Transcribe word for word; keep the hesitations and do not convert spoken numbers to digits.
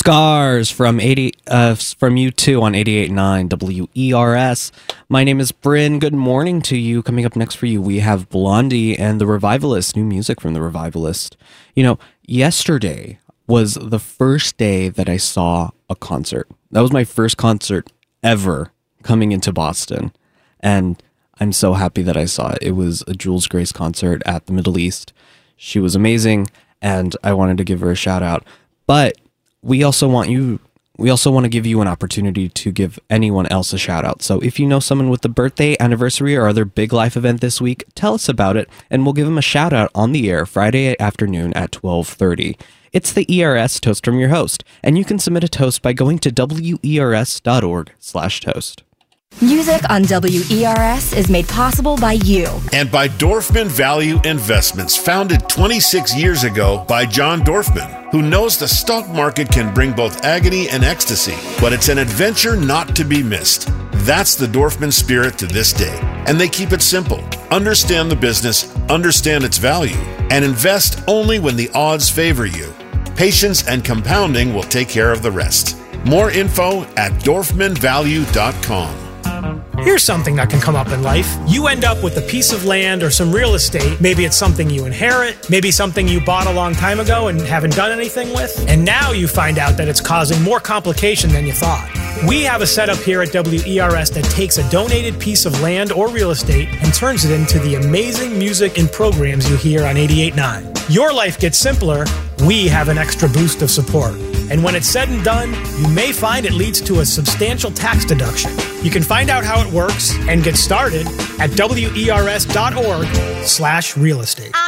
Scars from eighty uh, from U two on eighty-eight point nine W E R S. My name is Bryn. Good morning to you. Coming up next for you, we have Blondie and The Revivalist, new music from The Revivalist. You know, yesterday was the first day that I saw a concert. That was my first concert ever coming into Boston, and I'm so happy that I saw it. It was a Jules Grace concert at the Middle East. She was amazing, and I wanted to give her a shout out. But we also want you, we also want to give you an opportunity to give anyone else a shout out. So if you know someone with a birthday, anniversary, or other big life event this week, tell us about it, and we'll give them a shout out on the air Friday afternoon at twelve thirty. It's the E R S Toast from your host, and you can submit a toast by going to W E R S dot org slash toast. Music on W E R S is made possible by you. And by Dorfman Value Investments, founded twenty-six years ago by John Dorfman, who knows the stock market can bring both agony and ecstasy, but it's an adventure not to be missed. That's the Dorfman spirit to this day. And they keep it simple. Understand the business, understand its value, and invest only when the odds favor you. Patience and compounding will take care of the rest. More info at dorfman value dot com. Here's something that can come up in life. You end up with a piece of land or some real estate. Maybe it's something you inherit, maybe something you bought a long time ago and haven't done anything with. And now you find out that it's causing more complication than you thought. We have a setup here at W E R S that takes a donated piece of land or real estate and turns it into the amazing music and programs you hear on eighty-eight point nine. Your life gets simpler. We have an extra boost of support. And when it's said and done, you may find it leads to a substantial tax deduction. You can find out how it works and get started at W E R S dot org slash real estate.